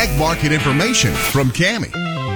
ag market information from Cami.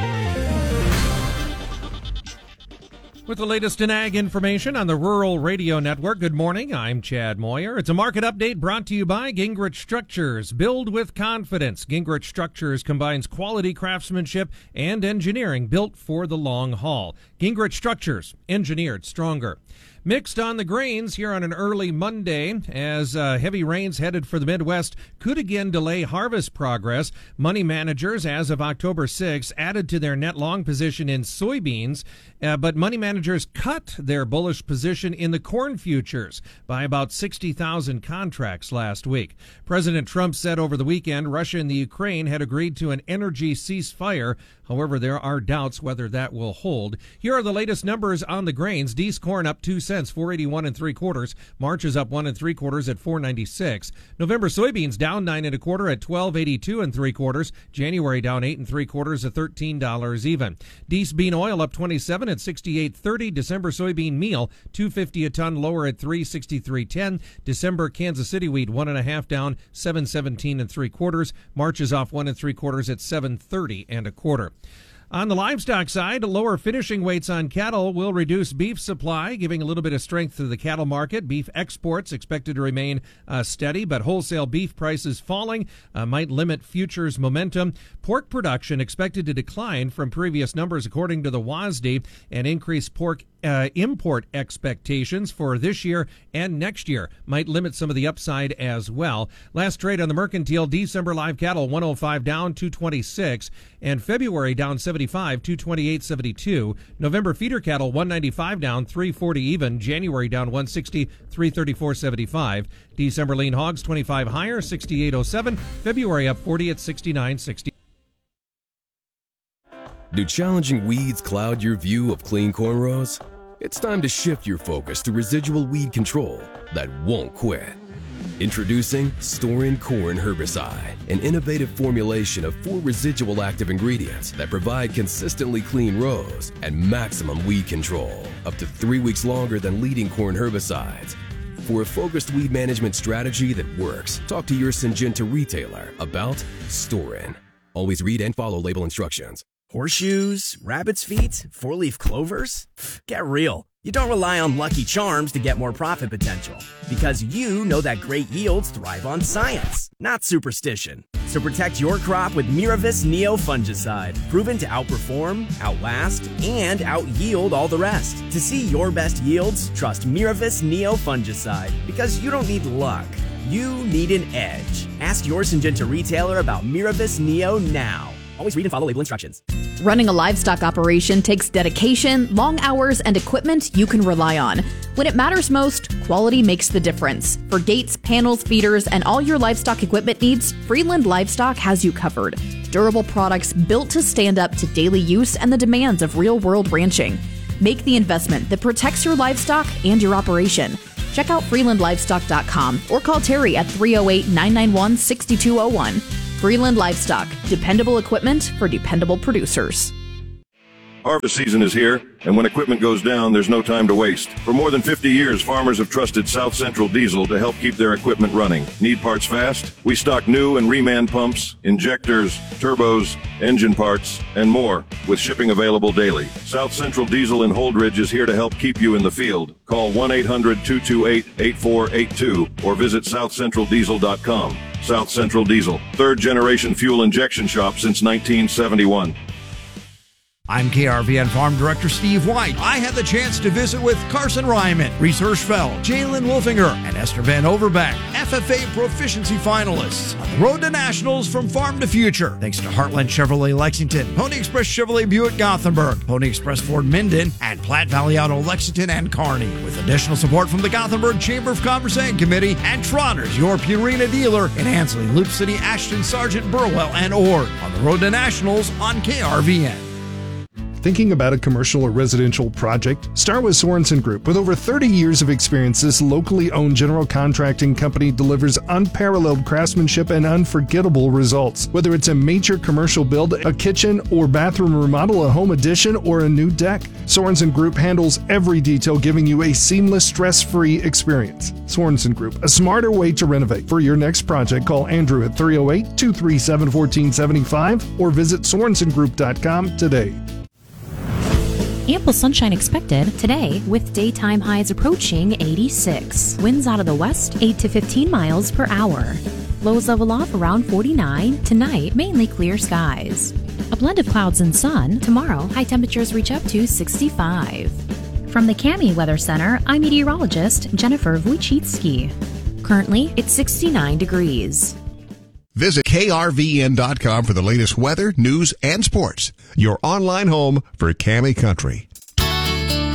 With the latest in ag information on the Rural Radio Network, good morning. I'm Chad Moyer. It's a market update brought to you by Gingrich Structures. Build with confidence. Gingrich Structures combines quality craftsmanship and engineering built for the long haul. Gingrich Structures, engineered stronger. Mixed on the grains here on an early Monday as heavy rains headed for the Midwest could again delay harvest progress. Money managers, as of October 6, added to their net long position in soybeans, but money managers cut their bullish position in the corn futures by about 60,000 contracts last week. President Trump said over the weekend Russia and the Ukraine had agreed to an energy ceasefire. However, there are doubts whether that will hold. Here are the latest numbers on the grains. Dees corn up 2 cents, 481 3/4. March is up 1 3/4 at 496. November soybeans down 9 1/4 at 1282 3/4. January down 8 3/4 at $13 even. Dees bean oil up 27 at 68.30. December soybean meal $2.50 a ton, lower at 363.10. December Kansas City wheat 1 1/2 down 717 3/4. March is off 1 3/4 at 730 1/4. On the livestock side, lower finishing weights on cattle will reduce beef supply, giving a little bit of strength to the cattle market. Beef exports expected to remain steady, but wholesale beef prices falling might limit futures momentum. Pork production expected to decline from previous numbers, according to the WASDE, and increased pork import expectations for this year and next year might limit some of the upside as well. Last trade on the mercantile, December live cattle 105 down 226, and February down 75 228.72. November feeder cattle 195 down 340 even. January down 160 334.75. December lean hogs 25 higher 68.07. February up 40 at 69.60. Do challenging weeds cloud your view of clean cornrows? It's time to shift your focus to residual weed control that won't quit. Introducing Storin Corn Herbicide, an innovative formulation of 4 residual active ingredients that provide consistently clean rows and maximum weed control, up to 3 weeks longer than leading corn herbicides. For a focused weed management strategy that works, talk to your Syngenta retailer about Storin. Always read and follow label instructions. Horseshoes, rabbit's feet, 4-leaf clovers? Get real. You don't rely on Lucky Charms to get more profit potential, because you know that great yields thrive on science, not superstition. So protect your crop with Miravis Neo Fungicide, proven to outperform, outlast, and out-yield all the rest. To see your best yields, trust Miravis Neo Fungicide, because you don't need luck. You need an edge. Ask your Syngenta retailer about Miravis Neo now. Always read and follow label instructions. Running a livestock operation takes dedication, long hours, and equipment you can rely on. When it matters most, quality makes the difference. For gates, panels, feeders, and all your livestock equipment needs, Freeland Livestock has you covered. Durable products built to stand up to daily use and the demands of real-world ranching. Make the investment that protects your livestock and your operation. Check out freelandlivestock.com or call Terry at 308-991-6201. Freeland Livestock, dependable equipment for dependable producers. Harvest season is here, and when equipment goes down, there's no time to waste. For more than 50 years, farmers have trusted South Central Diesel to help keep their equipment running. Need parts fast? We stock new and reman pumps, injectors, turbos, engine parts, and more, with shipping available daily. South Central Diesel in Holdridge is here to help keep you in the field. Call 1-800-228-8482 or visit southcentraldiesel.com. South Central Diesel, third-generation fuel injection shop since 1971. I'm KRVN Farm Director Steve White. I had the chance to visit with Carson Ryman, Reese Hirschfeld, Jalen Wolfinger, and Esther Van Overbeck, FFA Proficiency finalists on the road to nationals from farm to future. Thanks to Heartland Chevrolet Lexington, Pony Express Chevrolet Buick Gothenburg, Pony Express Ford Minden, and Platte Valley Auto Lexington and Kearney. With additional support from the Gothenburg Chamber of Commerce and Committee and Trotters, your Purina dealer in Ansley, Loop City, Ashton, Sargent, Burwell, and Ord. On the road to nationals on KRVN. Thinking about a commercial or residential project? Start with Sorensen Group. With over 30 years of experience, this locally owned general contracting company delivers unparalleled craftsmanship and unforgettable results. Whether it's a major commercial build, a kitchen or bathroom remodel, a home addition, or a new deck, Sorensen Group handles every detail, giving you a seamless, stress-free experience. Sorensen Group, a smarter way to renovate. For your next project, call Andrew at 308-237-1475 or visit SorensenGroup.com today. Ample sunshine expected today with daytime highs approaching 86. Winds out of the west 8 to 15 miles per hour. Lows level off around 49. Tonight, mainly clear skies. A blend of clouds and sun. Tomorrow, high temperatures reach up to 65. From the Cami Weather Center, I'm meteorologist Jennifer Wojcicki. Currently, it's 69 degrees. Visit KRVN.com for the latest weather, news, and sports. Your online home for Cami Country.